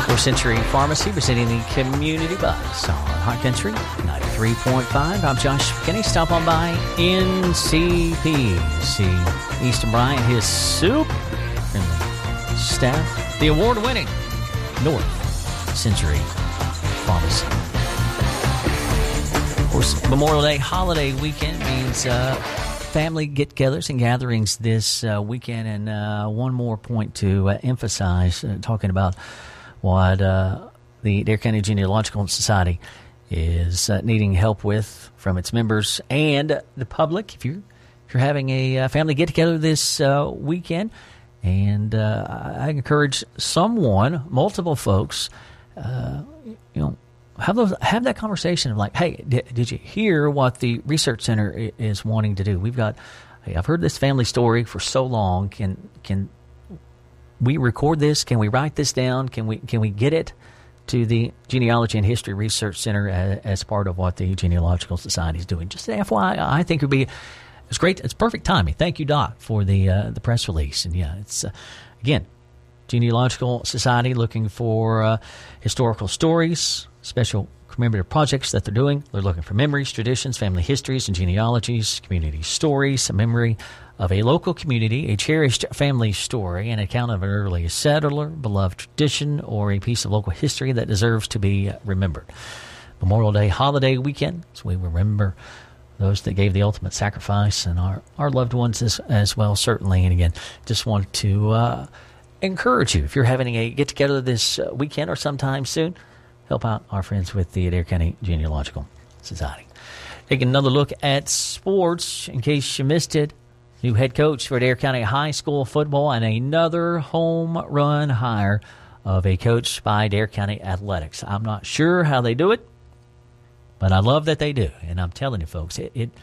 For Century Pharmacy, presenting the Community Buzz on Hot Country 93.5. I'm Josh McKinney. Stop on by NCP. See Easton Bryant, his soup, and the staff. The award-winning North Century Pharmacy. Of course, Memorial Day holiday weekend means family get-togethers and gatherings this weekend. And one more point to emphasize, talking about what the Adair County Genealogical Society is needing help with from its members and the public. If you're having a family get-together this weekend, and I encourage multiple folks, have that conversation of like, hey, did you hear what the research center is wanting to do? I've heard this family story for so long. Can we record this? Can we write this down? Can we get it to the Genealogy and History Research Center as part of what the Genealogical Society is doing? Just an FYI, I think it's great. It's perfect timing. Thank you, Doc, for the press release. And yeah, it's again, Genealogical Society looking for historical stories, special commemorative projects that they're doing. They're looking for memories, traditions, family histories, and genealogies, community stories, a memory of a local community, a cherished family story, an account of an early settler, beloved tradition, or a piece of local history that deserves to be remembered. Memorial Day holiday weekend, so we remember those that gave the ultimate sacrifice and our loved ones as well, certainly. And again, just want to encourage you, if you're having a get-together this weekend or sometime soon, help out our friends with the Adair County Genealogical Society. Taking another look at sports, in case you missed it. New head coach for Adair County High School football and another home run hire of a coach by Adair County Athletics. I'm not sure how they do it, but I love that they do. And I'm telling you, folks,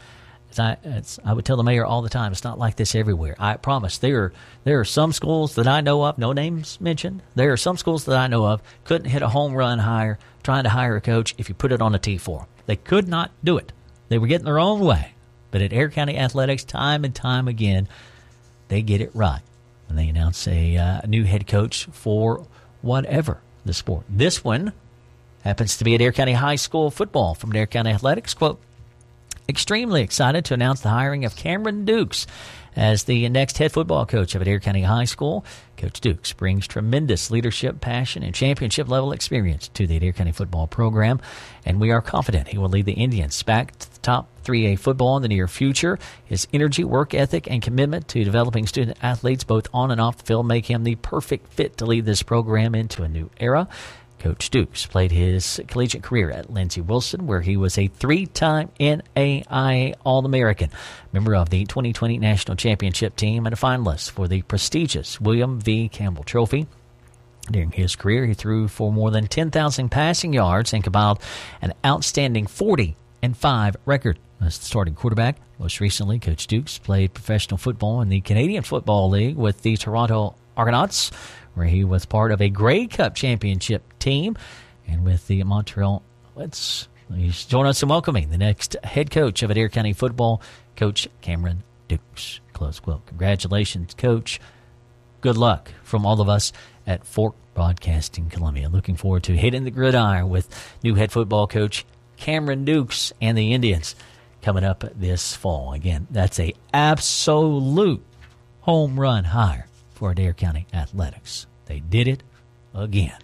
I would tell the mayor all the time, it's not like this everywhere. I promise there are some schools that I know of, no names mentioned. There are some schools that I know of couldn't hit a home run hire trying to hire a coach if you put it on a tee for them. They could not do it. They were getting their own way. But at Adair County Athletics, time and time again, they get it right. And they announce a new head coach for whatever the sport. This one happens to be Adair County High School football from Adair County Athletics. Quote, extremely excited to announce the hiring of Cameron Dukes as the next head football coach of Adair County High School. Coach Dukes brings tremendous leadership, passion, and championship-level experience to the Adair County football program, and we are confident he will lead the Indians back to the top 3A football in the near future. His energy, work ethic, and commitment to developing student athletes both on and off the field make him the perfect fit to lead this program into a new era. Coach Dukes played his collegiate career at Lindsey Wilson, where he was a 3-time NAIA All-American, member of the 2020 National Championship team, and a finalist for the prestigious William V. Campbell Trophy. During his career, he threw for more than 10,000 passing yards and compiled an outstanding 40-5 record as the starting quarterback. Most recently, Coach Dukes played professional football in the Canadian Football League with the Toronto Argonauts, where he was part of a Grey Cup championship team, and with the Montreal. Please join us in welcoming the next head coach of Adair County football, Coach Cameron Dukes. Close quote. Congratulations, Coach. Good luck from all of us at Fork Broadcasting Columbia. Looking forward to hitting the gridiron with new head football coach Cameron Dukes and the Indians coming up this fall. Again, that's a absolute home run hire for Adair County Athletics. They did it again.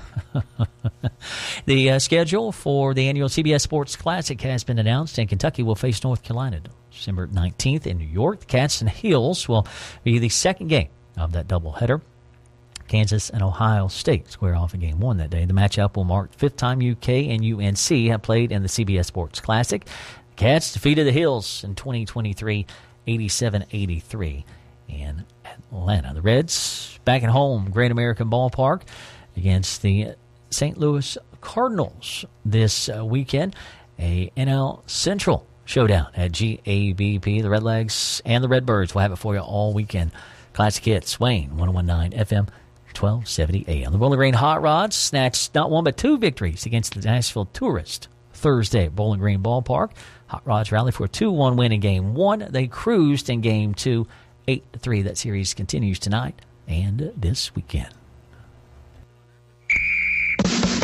The schedule for the annual CBS Sports Classic has been announced, and Kentucky will face North Carolina December 19th in New York. The Cats and Heels will be the second game of that doubleheader. Kansas and Ohio State square off in Game 1 that day. The matchup will mark the fifth time UK and UNC have played in the CBS Sports Classic. The Cats defeated the Heels in 2023, 87-83 in Atlanta. The Reds back at home, Great American Ballpark, against the St. Louis Cardinals this weekend. A NL Central showdown at GABP. The Redlegs and the Redbirds will have it for you all weekend. Classic Hits, Wayne, 101.9 FM, 1270 AM. The Bowling Green Hot Rods snatched not one but two victories against the Nashville Tourist Thursday at Bowling Green Ballpark. Hot Rods rallied for a 2-1 win in Game 1. They cruised in Game 2, 8-3. That series continues tonight and this weekend.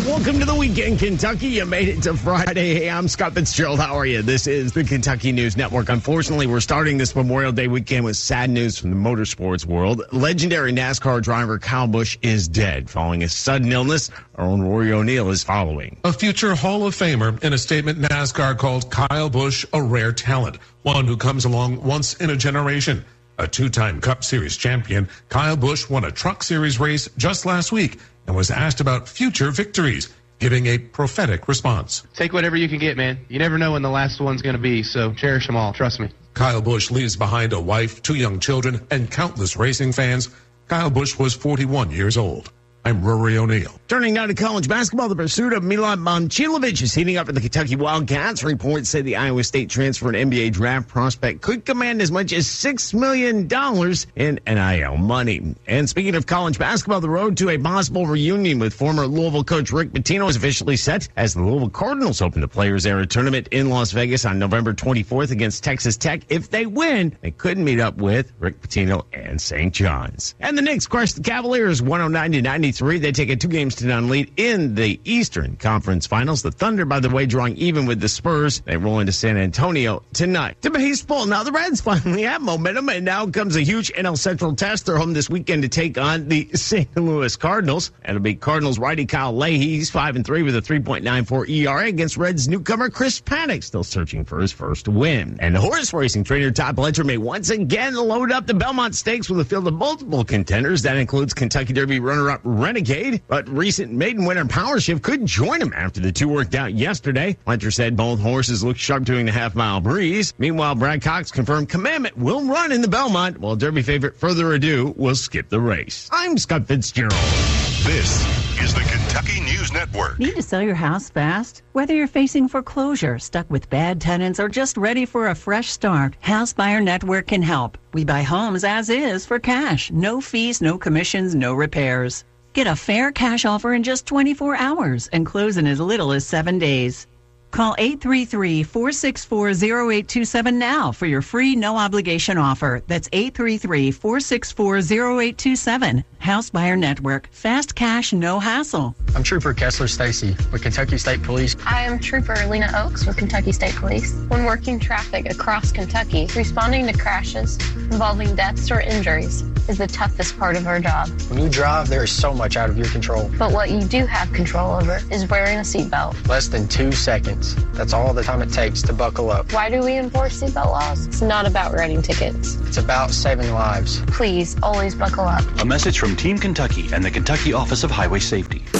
Welcome to the weekend, Kentucky. You made it to Friday. Hey, I'm Scott Fitzgerald. How are you? This is the Kentucky News Network. Unfortunately, we're starting this Memorial Day weekend with sad news from the motorsports world. Legendary NASCAR driver Kyle Busch is dead following a sudden illness. Our own Rory O'Neill is following. A future Hall of Famer. In a statement, NASCAR called Kyle Busch a rare talent, one who comes along once in a generation. A two-time Cup Series champion, Kyle Busch won a Truck Series race just last week and was asked about future victories, giving a prophetic response. Take whatever you can get, man. You never know when the last one's going to be, so cherish them all. Trust me. Kyle Busch leaves behind a wife, 2 young children, and countless racing fans. Kyle Busch was 41 years old. I'm Rory O'Neill. Turning now to college basketball, the pursuit of Milan Momcilovic is heating up for the Kentucky Wildcats. Reports say the Iowa State transfer and NBA draft prospect could command as much as $6 million in NIL money. And speaking of college basketball, the road to a possible reunion with former Louisville coach Rick Pitino is officially set as the Louisville Cardinals open the Players Era Tournament in Las Vegas on November 24th against Texas Tech. If they win, they could meet up with Rick Pitino and St. John's. And the Knicks crush the Cavaliers 109-93. They take a 2-game-to-none lead in the Eastern Conference Finals. The Thunder, by the way, drawing even with the Spurs. They roll into San Antonio tonight. To baseball, now the Reds finally have momentum, and now comes a huge NL Central test. They're home this weekend to take on the St. Louis Cardinals. That'll be Cardinals righty Kyle Leahy. He's 5-3 with a 3.94 ERA against Reds newcomer Chris Paddock, still searching for his first win. And the horse racing trainer Todd Pletcher may once again load up the Belmont Stakes with a field of multiple contenders. That includes Kentucky Derby runner-up Renegade, but recent maiden winner Power Shift could join him after the two worked out yesterday. Pletcher said both horses look sharp doing the half-mile breeze. Meanwhile, Brad Cox confirmed Commandment will run in the Belmont, while Derby favorite Further Ado will skip the race. I'm Scott Fitzgerald. This is the Kentucky News Network. Need to sell your house fast? Whether you're facing foreclosure, stuck with bad tenants, or just ready for a fresh start, House Buyer Network can help. We buy homes as is for cash. No fees, no commissions, no repairs. Get a fair cash offer in just 24 hours and close in as little as 7 days. Call 833-464-0827 now for your free no-obligation offer. That's 833-464-0827. House Buyer Network. Fast cash, no hassle. I'm Trooper Kessler Stacy with Kentucky State Police. I am Trooper Lena Oakes with Kentucky State Police. When working traffic across Kentucky, responding to crashes involving deaths or injuries is the toughest part of our job. When you drive, there is so much out of your control. But what you do have control over is wearing a seatbelt. Less than 2 seconds. That's all the time it takes to buckle up. Why do we enforce seatbelt laws? It's not about writing tickets. It's about saving lives. Please, always buckle up. A message from Team Kentucky and the Kentucky Office of Highway Safety.